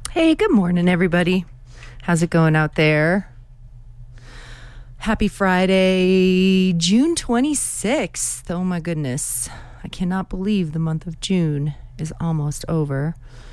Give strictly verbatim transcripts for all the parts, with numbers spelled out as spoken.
Hey, good morning, everybody. How's it going out there? Happy Friday, June twenty-sixth. Oh my goodness. I cannot believe the month of June is almost over.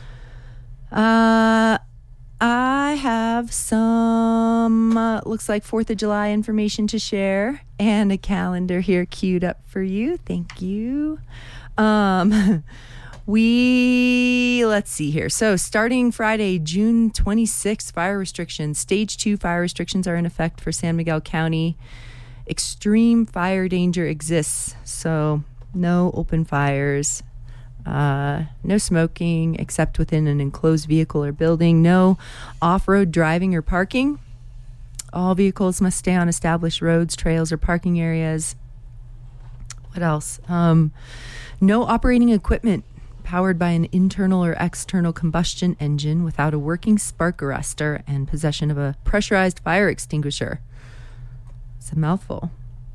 Uh, I have some, uh, looks like fourth of July information to share and a calendar here queued up for you. Thank you. Um... We, let's see here. So starting Friday, June twenty-sixth, fire restrictions. Stage two fire restrictions are in effect for San Miguel County. Extreme fire danger exists. So no open fires, uh, no smoking except within an enclosed vehicle or building, no off-road driving or parking. All vehicles must stay on established roads, trails, or parking areas. What else? Um, no operating equipment powered by an internal or external combustion engine without a working spark arrestor and possession of a pressurized fire extinguisher. It's a mouthful.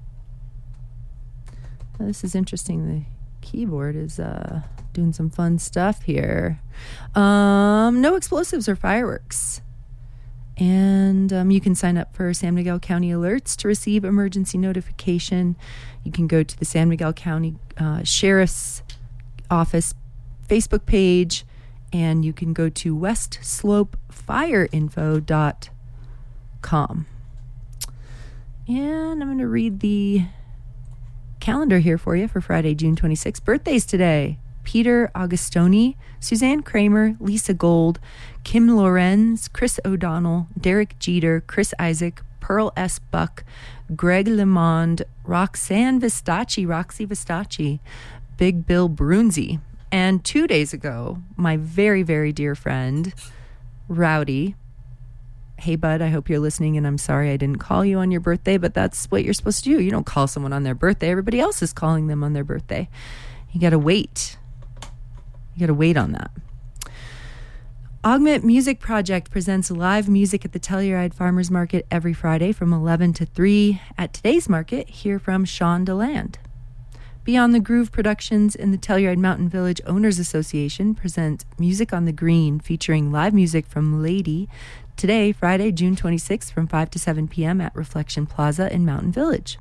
Well, this is interesting. The keyboard is uh, doing some fun stuff here. Um, no explosives or fireworks. And um, you can sign up for San Miguel County Alerts to receive emergency notification. You can go to the San Miguel County uh, Sheriff's Office Facebook page, and you can go to west slope fire info dot com. And I'm going to read the calendar here for you for Friday, June twenty-sixth. Birthdays today: Peter Augustoni, Suzanne Kramer, Lisa Gold, Kim Lorenz, Chris O'Donnell, Derek Jeter, Chris Isaac, Pearl S. Buck, Greg LeMond, Roxanne Vistacci, Roxy Vistacci, Big Bill Brunzi. And two days ago, my very, very dear friend, Rowdy. Hey, bud, I hope you're listening, and I'm sorry I didn't call you on your birthday, but that's what you're supposed to do. You don't call someone on their birthday. Everybody else is calling them on their birthday. You got to wait. You got to wait on that. Augment Music Project presents live music at the Telluride Farmers Market every Friday from eleven to three. At today's market, hear from Sean DeLand. Beyond the Groove Productions in the Telluride Mountain Village Owners Association present Music on the Green, featuring live music from Lady today, Friday, June twenty-sixth, from five to seven p.m. at Reflection Plaza in Mountain Village.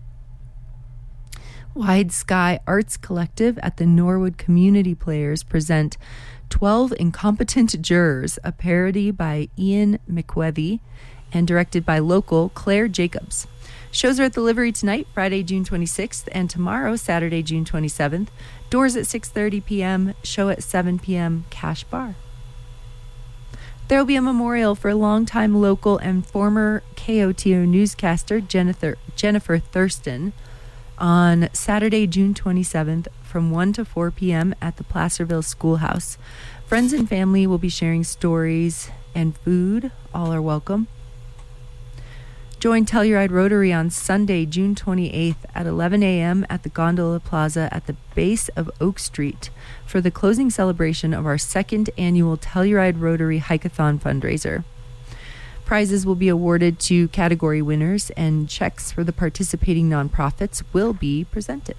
Wide Sky Arts Collective at the Norwood Community Players present twelve Incompetent Jurors, a parody by Ian McWethy and directed by local Claire Jacobs. Shows are at the Livery tonight, Friday, June twenty-sixth, and tomorrow, Saturday, June twenty-seventh. Doors at six thirty p.m., show at seven p.m., Cash Bar. There will be a memorial for longtime local and former K O T O newscaster Jennifer, Jennifer Thurston on Saturday, June twenty-seventh, from one to four p.m. at the Placerville Schoolhouse. Friends and family will be sharing stories and food. All are welcome. Join Telluride Rotary on Sunday, June twenty-eighth at eleven a.m. at the Gondola Plaza at the base of Oak Street for the closing celebration of our second annual Telluride Rotary Hike-a-thon fundraiser. Prizes will be awarded to category winners, and checks for the participating nonprofits will be presented.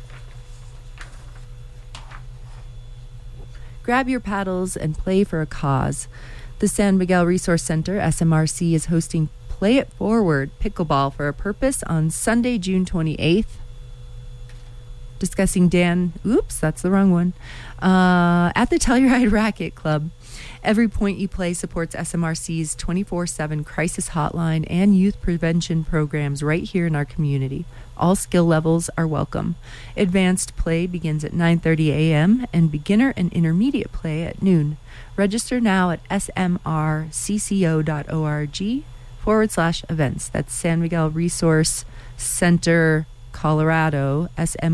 Grab your paddles and play for a cause. The San Miguel Resource Center, S M R C, is hosting Play It Forward Pickleball for a Purpose on Sunday, June twenty-eighth. Discussing Dan, oops, that's the wrong one, uh, at the Telluride Racket Club. Every point you play supports S M R C's twenty-four seven crisis hotline and youth prevention programs right here in our community. All skill levels are welcome. Advanced play begins at nine thirty a.m. and beginner and intermediate play at noon. Register now at smrcco.org forward slash events. That's San Miguel Resource Center, Colorado,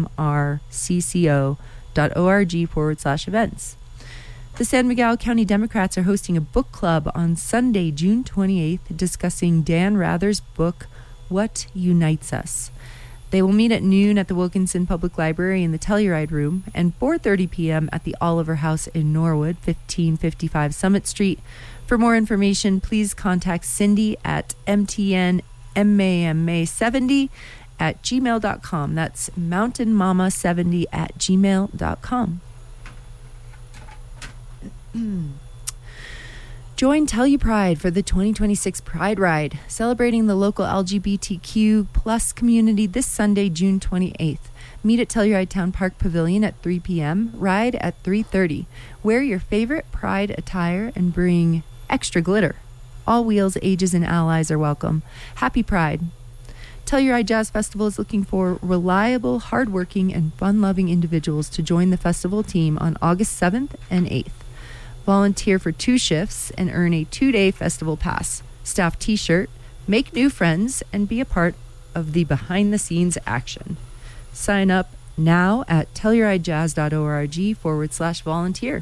smrcco.org forward slash events. The San Miguel County Democrats are hosting a book club on Sunday, June twenty-eighth, discussing Dan Rather's book, What Unites Us. They will meet at noon at the Wilkinson Public Library in the Telluride Room and four thirty p.m. at the Oliver House in Norwood, fifteen fifty-five Summit Street. For more information, please contact Cindy at m t n m a m a seventy at gmail dot com. That's mountain mama seventy at gmail dot com. Join Telluride for the twenty twenty-six Pride Ride, celebrating the local L G B T Q plus community this Sunday, June twenty-eighth. Meet at Telluride Town Park Pavilion at three p.m., ride at three thirty. Wear your favorite Pride attire and bring extra glitter. All wheels, ages, and allies are welcome. Happy Pride. Telluride Jazz Festival is looking for reliable, hardworking, and fun-loving individuals to join the festival team on August seventh and eighth. Volunteer for two shifts and earn a two-day festival pass, staff t-shirt, make new friends, and be a part of the behind-the-scenes action. Sign up now at telluridejazz.org forward slash volunteer.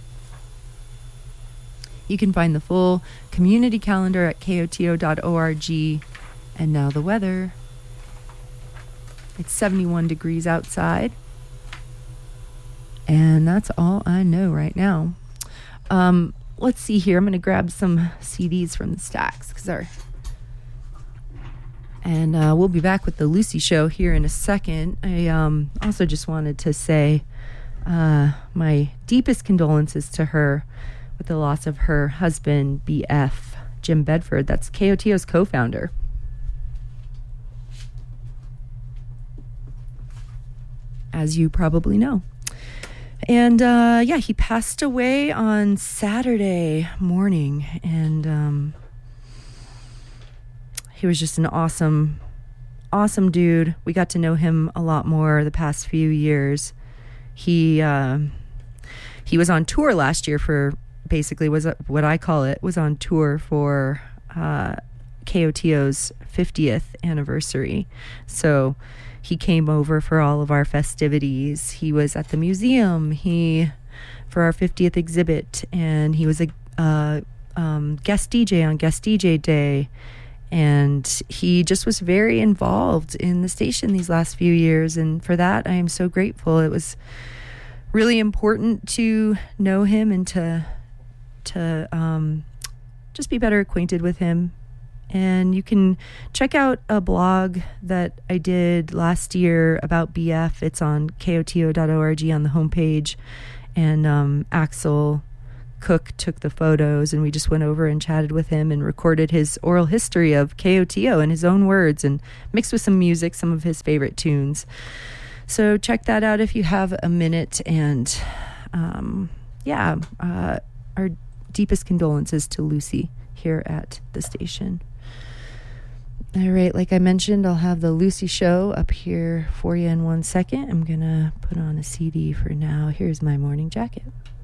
You can find the full community calendar at K O T O dot org. And now the weather. It's seventy-one degrees outside. And that's all I know right now. Um, let's see here. I'm going to grab some C Ds from the stacks because our and uh, we'll be back with the Lucy Show here in a second. I um, also just wanted to say uh, my deepest condolences to her with the loss of her husband, B F, Jim Bedford. That's K O T O's co-founder. As you probably know. And uh, yeah, he passed away on Saturday morning, and um, he was just an awesome, awesome dude. We got to know him a lot more the past few years. He uh, he was on tour last year for basically was what I call it was on tour for uh, K O T O's fiftieth anniversary. So he came over for all of our festivities. He was at the museum. He for our fiftieth exhibit, and he was a uh, um, guest D J on Guest D J Day. And he just was very involved in the station these last few years. And for that, I am so grateful. It was really important to know him and to to um, just be better acquainted with him. And you can check out a blog that I did last year about B F. It's on K O T O dot org on the homepage. And um, Axel Cook took the photos, and we just went over and chatted with him and recorded his oral history of K O T O in his own words and mixed with some music, some of his favorite tunes. So check that out if you have a minute. And um, yeah, uh, our deepest condolences to Lucy here at the station. All right, like I mentioned, I'll have the Lucy Show up here for you in one second. I'm going to put on a C D for now. Here's My Morning Jacket.